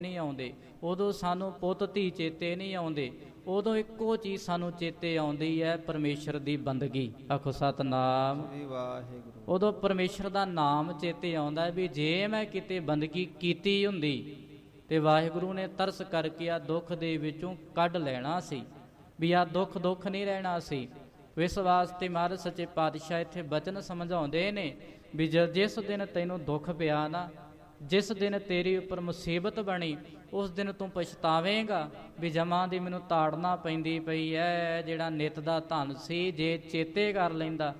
ਨਹੀਂ ਆਉਂਦੇ, ਉਦੋਂ ਸਾਨੂੰ ਪੁੱਤ ਧੀ ਚੇਤੇ ਨਹੀਂ ਆਉਂਦੇ, ਉਦੋਂ ਇੱਕੋ ਚੀਜ਼ ਸਾਨੂੰ ਚੇਤੇ ਆਉਂਦੀ ਹੈ, ਪਰਮੇਸ਼ਰ ਦੀ ਬੰਦਗੀ। ਆਖੋ ਸਤਨਾਮ ਵਾਹਿਗੁਰੂ। ਉਦੋਂ ਪਰਮੇਸ਼ਰ ਦਾ ਨਾਮ ਚੇਤੇ ਆਉਂਦਾ ਵੀ ਜੇ ਮੈਂ ਕਿਤੇ ਬੰਦਗੀ ਕੀਤੀ ਹੁੰਦੀ ਤੇ ਵਾਹਿਗੁਰੂ ਨੇ ਤਰਸ ਕਰਕੇ ਆ ਦੁੱਖ ਦੇ ਵਿੱਚੋਂ ਕੱਢ ਲੈਣਾ ਸੀ, ਵੀ ਆ ਦੁੱਖ ਨਹੀਂ ਰਹਿਣਾ ਸੀ। ਇਸ ਵਾਸਤੇ ਮਹਾਰਾਜ ਸੱਚੇ ਪਾਤਸ਼ਾਹ ਇੱਥੇ ਬਚਨ ਸਮਝਾਉਂਦੇ ਨੇ ਵੀ ਜਿਸ ਦਿਨ ਤੈਨੂੰ ਦੁੱਖ ਪਿਆ ਨਾ, ਜਿਸ ਦਿਨ ਤੇਰੇ ਉੱਪਰ ਮੁਸੀਬਤ ਬਣੀ, ਉਸ ਦਿਨ ਤੂੰ ਪਛਤਾਵੇਂਗਾ ਵੀ ਜਮਾਂ ਦੀ ਮੈਨੂੰ ਤਾੜਨਾ ਪੈਂਦੀ ਪਈ ਹੈ। ਜਿਹੜਾ ਨਿੱਤ ਦਾ ਧਨ ਸੀ ਜੇ ਚੇਤੇ ਕਰ ਲੈਂਦਾ